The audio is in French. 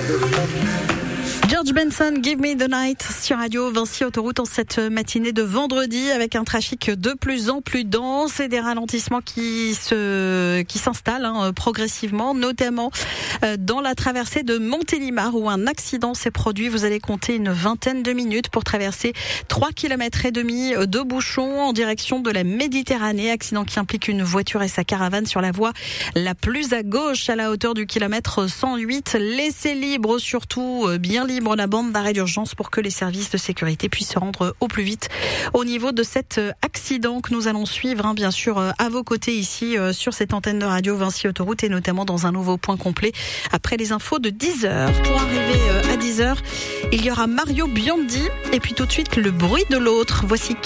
George Benson, Give Me the Night sur Radio Vinci Autoroute en cette matinée de vendredi avec un trafic de plus en plus dense et des ralentissements qui s'installent progressivement, notamment dans la traversée de Montélimar où un accident s'est produit. Vous allez compter une vingtaine de minutes pour traverser 3,5 km de bouchons en direction de la Méditerranée. Accident qui implique une voiture et sa caravane sur la voie la plus à gauche à la hauteur du kilomètre 108. Laissez libre, surtout bien libre la bande d'arrêt d'urgence pour que les services de sécurité puissent se rendre au plus vite au niveau de cet accident que nous allons suivre, bien sûr, à vos côtés ici sur cette antenne de Radio Vinci Autoroute et notamment dans un nouveau point complet après les infos de 10h. Pour arriver à 10h, il y aura Mario Biondi et puis tout de suite le bruit de l'autre. Voici